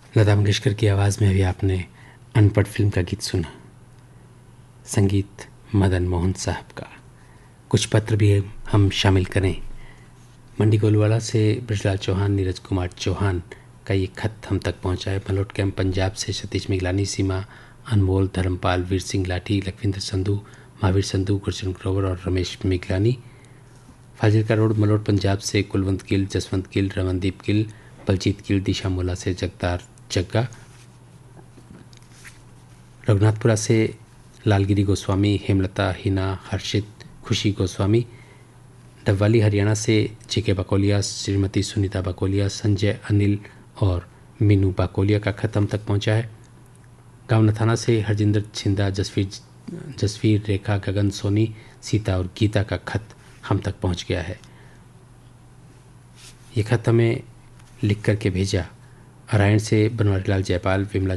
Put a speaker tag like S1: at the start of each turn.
S1: लता मंगेशकर की आवाज़ में अभी आपने अनपढ़ फिल्म का गीत सुना। संगीत मदन मोहन साहब का। कुछ पत्र भी हम शामिल करें। मंडी गोलवाला से ब्रजलाल चौहान, नीरज कुमार चौहान का ये खत हम तक पहुंचा है। मलोट कैंप पंजाब से सतीश मिगलानी, सीमा अनमोल, धर्मपाल, वीर सिंह लाठी, लखविंद्र संधू, महावीर संधू, गुरचरण ग्रोवर और रमेश मिगलानी। फाजिलका रोड मलोट पंजाब से कुलवंत गिल, जसवंत गिल, रमनदीप गिल, बलजीत गिल, दिशा मोला से जगदार जग्गा। रघुनाथपुरा से लालगिरी गोस्वामी, हेमलता, हिना, हर्षित, खुशी गोस्वामी। डबवाली हरियाणा से जीके बकोलिया, श्रीमती सुनीता बकोलिया, संजय, अनिल और मीनू बकोलिया का खत हम तक पहुंचा है। गांव नथाना से हरजिंदर छिंदा, जसवीर, रेखा, गगन, सोनी, सीता और गीता का खत हम तक पहुंच गया है। ये खत हमें लिख करके भेजा। नारायण से बनवारीलाल जयपाल, विमला